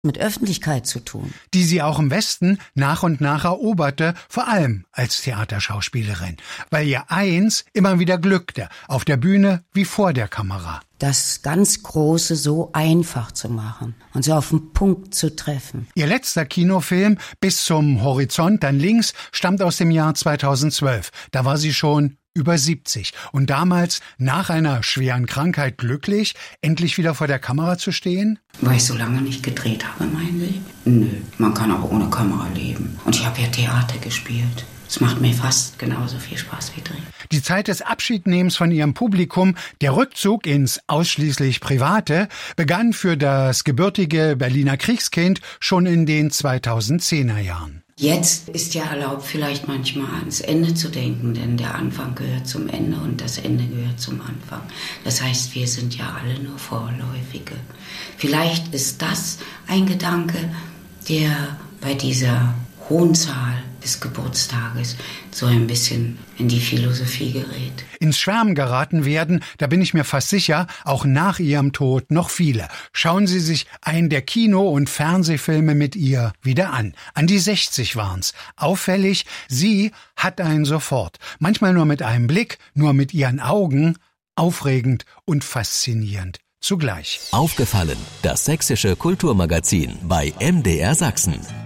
mit Öffentlichkeit zu tun. Die sie auch im Westen nach und nach eroberte, vor allem als Theaterschauspielerin, weil ihr eins immer wieder glückte, auf der Bühne wie vor der Kamera. Das ganz Große so einfach zu machen und so auf den Punkt zu treffen. Ihr letzter Kinofilm, Bis zum Horizont, dann links, stammt aus dem Jahr 2012. Da war sie schon über 70 und damals nach einer schweren Krankheit glücklich, endlich wieder vor der Kamera zu stehen? Weil ich so lange nicht gedreht habe, meinen Sie? Nö, man kann auch ohne Kamera leben. Und ich habe ja Theater gespielt. Es macht mir fast genauso viel Spaß wie drehen. Die Zeit des Abschiednehmens von ihrem Publikum, der Rückzug ins ausschließlich Private, begann für das gebürtige Berliner Kriegskind schon in den 2010er Jahren. Jetzt ist ja erlaubt, vielleicht manchmal ans Ende zu denken, denn der Anfang gehört zum Ende und das Ende gehört zum Anfang. Das heißt, wir sind ja alle nur Vorläufige. Vielleicht ist das ein Gedanke, der bei dieser hohen Zahl des Geburtstages so ein bisschen in die Philosophie gerät. Ins Schwärmen geraten werden, da bin ich mir fast sicher, auch nach ihrem Tod noch viele. Schauen Sie sich einen der Kino- und Fernsehfilme mit ihr wieder an. An die 60 waren's. Auffällig, sie hat einen sofort. Manchmal nur mit einem Blick, nur mit ihren Augen. Aufregend und faszinierend zugleich. Aufgefallen, das sächsische Kulturmagazin bei MDR Sachsen.